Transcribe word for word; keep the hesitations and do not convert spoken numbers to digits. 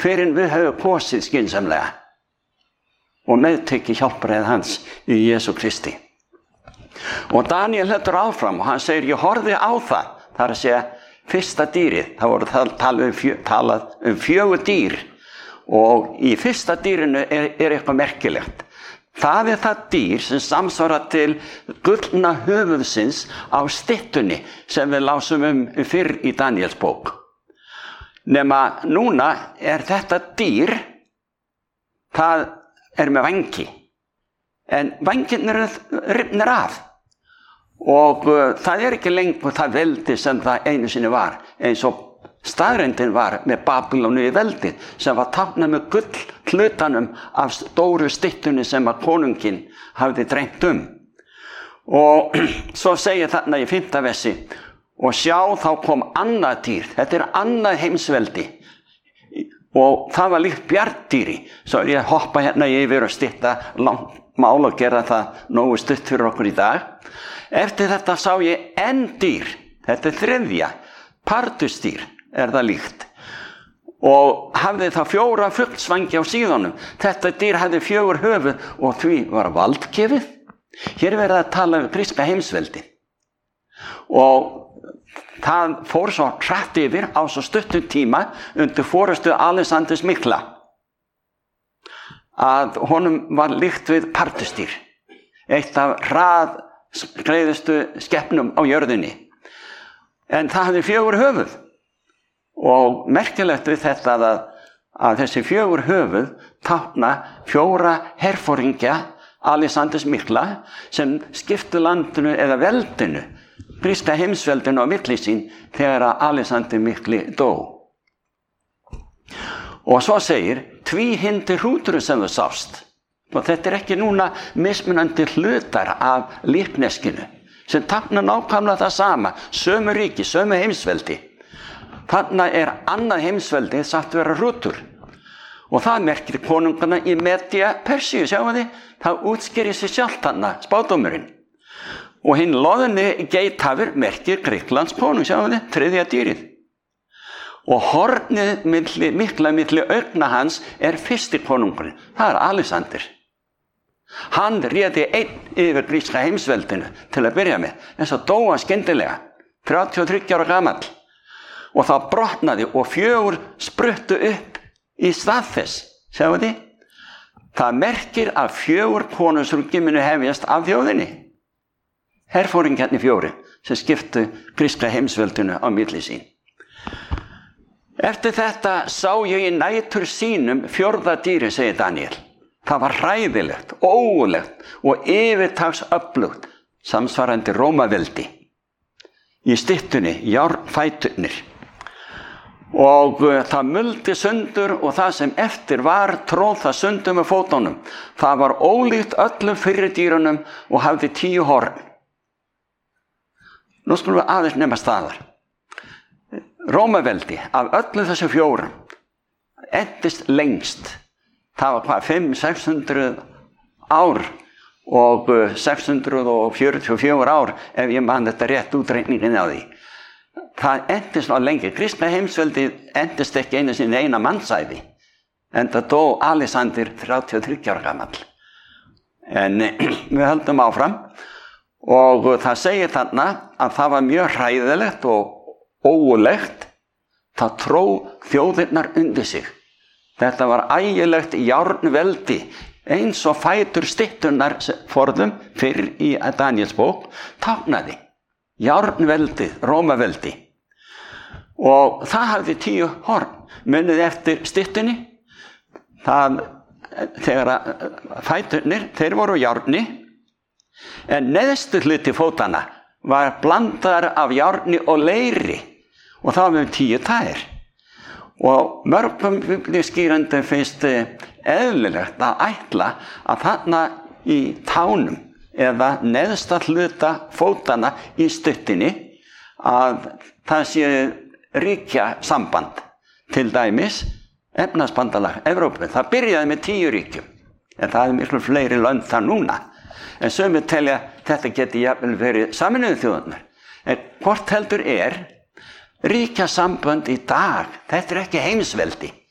fyrir en við höfum kosið skynsamlega og meðtekið hjálparæð hans í Jesú Kristi. Og Daniel heldur áfram og hann segir, ég horfði á það, það er að segja fyrsta dýrið, það voru talað um, fjö, talað um fjögur dýr og í fyrsta dýrinu er, er eitthvað merkilegt. Það er það dýr sem samsvarar til gullna höfuðsins á styttunni sem við lásum um fyrr í Daniels bók. Nema núna er þetta dýr, það er með vangi, en vangirnir eru rifnir af og uh, það er ekki lengur það veldi sem það einu sinni var, eins og staðreyndin var með Babylonu í veldið sem var táknað með gull hlutanum af stóru styttunni sem að konunginn hafði dreymt um. Og svo segir þarna í fimmta versi, og sjá þá kom annað dýr, þetta er annað heimsveldi og það var líkt bjarndýri, svo er ég að hoppa hérna yfir og stytta langt mál og gera það nógu stutt fyrir okkur í dag. Eftir þetta sá ég enn dýr, þetta er þriðja, pardusdýr er það líkt og hafði það fjóra fuglsvængi á síðunum. Þetta dýr hafði fjögur höfuð og því var valdgefið. Hér er verið að tala um gríska heimsveldi og það fór svo hratt yfir á svo stuttum tíma undir forystu Alexanders mikla að honum var líkt við pardusdýr, eitt af hraðskreiðustu skepnum á jörðinni, en það hafði fjögur höfuð. Og merkilegt við þetta að, að þessi fjögur höfuð tákna fjóra herforingja Alexanders mikla sem skiptu landinu eða veldinu, gríska heimsveldinu á milli sín þegar að Alexander mikli dó. Og svo segir, tvíhyrndi hrúturinn sem þú sást, og þetta er ekki núna mismunandi hlutar af líkneskinu sem tákna nákvæmlega það sama, sömu ríki, sömu heimsveldi. Þarna er annað heimsveldi sagt vera hrútur og það merkir konungana í Media Persíu, sjáum þið, það útskýrir sig sjálft þarna, spádómurinn. Og hinn loðni geithafur merkir Grikklands konung, sjáum þið, þriðja dýrið. Og hornið milli, mikla milli augna hans er fyrsti konungurinn, það er Alexander. Hann réði einn yfir gríska heimsveldinu til að byrja með, en svo dó hann skyndilega, þrjátíu og þriggja ára gamall. Og það brotnaði og fjögur spruttu upp í stað þess, sjáu þið? Það merkir að fjögur konungsríki munu hefjast af þjóðinni. Herforingjarnir fjóri sem skiptu gríska heimsveldinu á milli sín. Eftir þetta sá ég í nætur sínum fjórða dýri, segir Daniel. Það var hræðilegt, ógulegt og yfirtagsöflugt, samsvarandi Rómaveldi. Í styttunni, járnfæturnir. Og það muldi sundur og það sem eftir var tróð það sundur með fótunum. Það var ólíkt öllum fyrri dýrunum og hafði tíu horn. Nú skulum við aðeins nema staðar. Rómaveldi af öllum þessu fjórum endist lengst. Það var hvað, fimm til sex hundruð ár og sex hundruð fjörutíu og fjögur ár ef ég man þetta rétt útreikningin á því. Það endist ná lengi. Kristna heimsveldi endist ekki einu sinni eina mannsævi. Enda dó Alexander þrjátíu og þriggja ára gamall. En við höldum áfram og það segir þarna að það var mjög hræðilegt og ógulegt. Það tró þjóðirnar undir sig. Þetta var ægilegt járnveldi eins og fætur stytturnar forðum fyrr í Daniels bók táknaði. Járnveldið, Rómaveldi. Og það hafði tíu horn. Munið eftir styttunni. Það, þegar fæturnir, þeir voru járni, en neðstu hluti fótanna var blandaðar af járni og leiri og það var með tíu tær. Og mörgum biblíuskýrendum finnst eðlilegt að ætla að þarna í tánum eða neðsta hluta fótana í stuttinni að það sé ríkja samband, til dæmis efnahagsbandalag Evrópu. Það byrjaði með tíu ríkjum, en það er miklu fleiri lönd þar núna. En sumir telja þetta geti jafnvel verið Sameinuðu þjóðirnar. En hvort heldur er ríkja samband í dag, þetta er ekki heimsveldi,